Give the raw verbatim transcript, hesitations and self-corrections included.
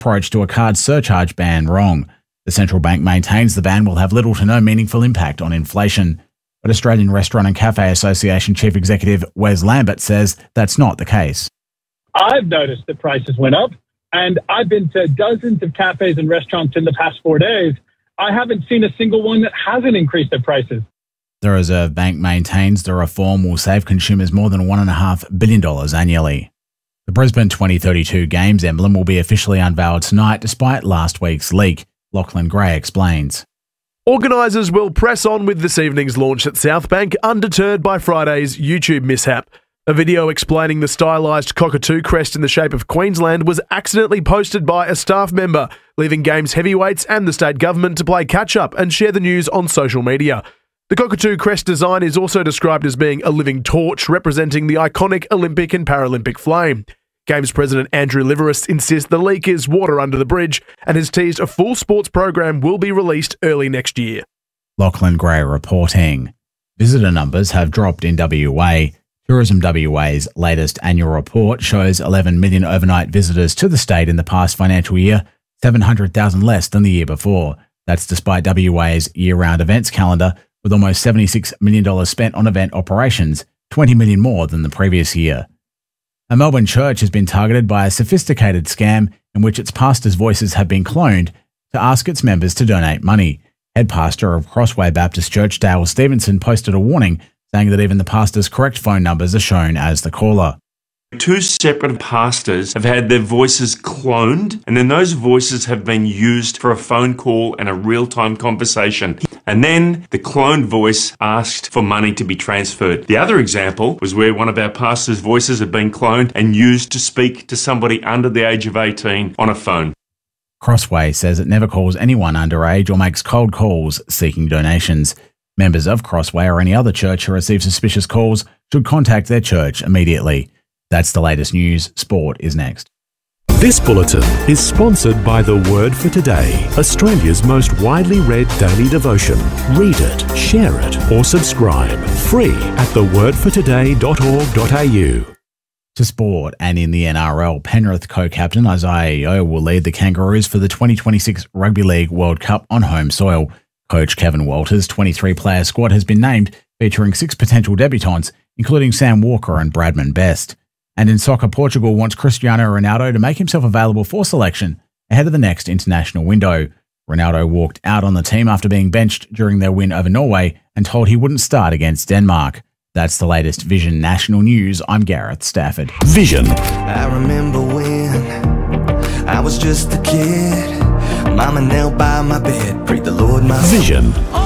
approach to a card surcharge ban wrong. The central bank maintains the ban will have little to no meaningful impact on inflation. But Australian Restaurant and Cafe Association Chief Executive Wes Lambert says that's not the case. I've noticed that prices went up, and I've been to dozens of cafes and restaurants in the past four days. I haven't seen a single one that hasn't increased their prices. The Reserve Bank maintains the reform will save consumers more than one point five billion dollars annually. The Brisbane twenty thirty-two Games emblem will be officially unveiled tonight despite last week's leak. Lachlan Gray explains. Organisers will press on with this evening's launch at Southbank, undeterred by Friday's YouTube mishap. A video explaining the stylised cockatoo crest in the shape of Queensland was accidentally posted by a staff member, leaving Games heavyweights and the state government to play catch-up and share the news on social media. The cockatoo crest design is also described as being a living torch representing the iconic Olympic and Paralympic flame. Games President Andrew Liveris insists the leak is water under the bridge and has teased a full sports program will be released early next year. Lachlan Gray reporting. Visitor numbers have dropped in W A. Tourism W A's latest annual report shows eleven million overnight visitors to the state in the past financial year, seven hundred thousand less than the year before. That's despite W A's year-round events calendar, with almost seventy-six million dollars spent on event operations, twenty million dollars more than the previous year. A Melbourne church has been targeted by a sophisticated scam in which its pastors' voices have been cloned to ask its members to donate money. Head pastor of Crossway Baptist Church, Dale Stevenson, posted a warning saying that even the pastor's correct phone numbers are shown as the caller. Two separate pastors have had their voices cloned, and then those voices have been used for a phone call and a real-time conversation. And then the cloned voice asked for money to be transferred. The other example was where one of our pastors' voices had been cloned and used to speak to somebody under the age of eighteen on a phone. Crossway says it never calls anyone underage or makes cold calls seeking donations. Members of Crossway or any other church who receive suspicious calls should contact their church immediately. That's the latest news. Sport is next. This bulletin is sponsored by The Word for Today, Australia's most widely read daily devotion. Read it, share it, or subscribe. Free at the word for today dot org dot a u. To sport, and in the N R L, Penrith co-captain Isaiah Yeo will lead the Kangaroos for the twenty twenty-six Rugby League World Cup on home soil. Coach Kevin Walters' twenty-three player squad has been named, featuring six potential debutants, including Sam Walker and Bradman Best. And in soccer, Portugal wants Cristiano Ronaldo to make himself available for selection ahead of the next international window. Ronaldo walked out on the team after being benched during their win over Norway and told he wouldn't start against Denmark. That's the latest Vision National News. I'm Gareth Stafford. Vision. I remember when I was just a kid. Mama knelt by my bed, prayed the Lord my Vision.